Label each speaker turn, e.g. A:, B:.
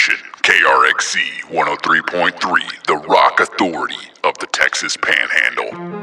A: station, KRXC 103.3, the rock authority of the Texas Panhandle.